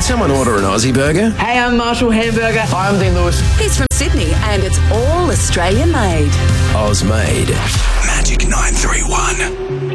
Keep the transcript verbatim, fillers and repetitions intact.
someone order an Aussie burger? Hey, I'm Marshall Hamburger. Hi, I'm Dean Lewis. He's from Sydney and it's all Australian made. Oz made. Magic nine three one.